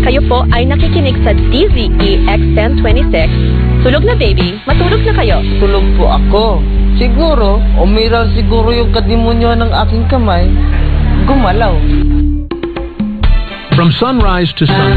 Kayo po ay nakikinig sa DZE X1026. Tulog na baby, matulog na kayo. Tulog po ako. Siguro, umiral siguro yung kadimonyo ng aking kamay. Gumalaw. From sunrise to sunset.